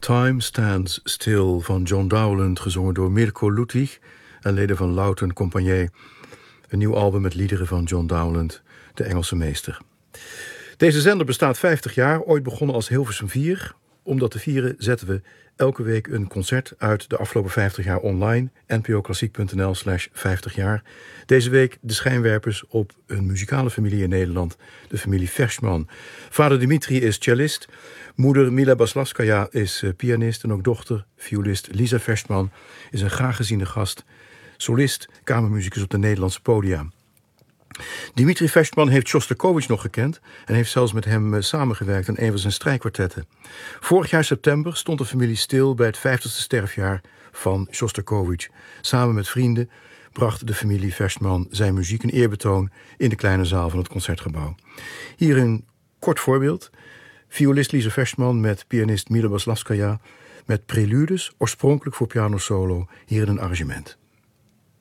Time Stands Still van John Dowland, gezongen door Mirko Ludwig en leden van Loudon Compagnie. Een nieuw album met liederen van John Dowland, de Engelse meester. Deze zender bestaat 50 jaar, ooit begonnen als Hilversum 4. Om dat te vieren zetten we elke week een concert uit de afgelopen 50 jaar online. npoklassiek.nl/50 jaar. Deze week de schijnwerpers op een muzikale familie in Nederland. De familie Verschman. Vader Dimitri is cellist. Moeder Mila Baslavskaja is pianist. En ook dochter, violist Lisa Verschman is een graag geziene gast. Solist, kamermuzikus op de Nederlandse podia. Dimitri Verschman heeft Sjostakovich nog gekend en heeft zelfs met hem samengewerkt aan een van zijn strijkkwartetten. Vorig jaar september stond de familie stil bij het 50ste sterfjaar van Sjostakovich. Samen met vrienden bracht de familie Verschman zijn muziek een eerbetoon in de kleine zaal van het Concertgebouw. Hier een kort voorbeeld. Violist Lisa Verschman met pianist Mila Baslavskaja met preludes, oorspronkelijk voor piano solo, hier in een arrangement.